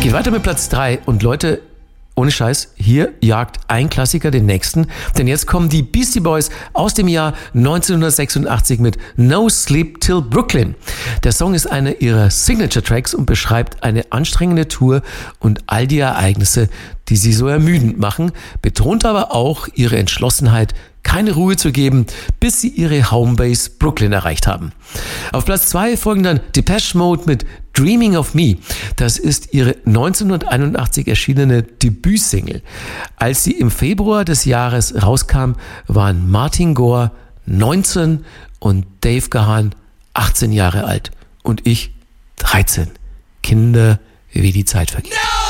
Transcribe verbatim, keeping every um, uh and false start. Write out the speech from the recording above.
Geht weiter mit Platz drei und Leute, ohne Scheiß, hier jagt ein Klassiker den nächsten, denn jetzt kommen die Beastie Boys aus dem Jahr neunzehnhundertsechsundachtzig mit No Sleep Till Brooklyn. Der Song ist einer ihrer Signature-Tracks und beschreibt eine anstrengende Tour und all die Ereignisse, die sie so ermüdend machen, betont aber auch ihre Entschlossenheit, keine Ruhe zu geben, bis sie ihre Homebase Brooklyn erreicht haben. Auf Platz zwei folgen dann Depeche Mode mit Dreaming of Me. Das ist ihre neunzehnhunderteinundachtzig erschienene Debütsingle. Als sie im Februar des Jahres rauskam, waren Martin Gore neunzehn und Dave Gahan achtzehn Jahre alt und ich dreizehn. Kinder, wie die Zeit vergeht. No!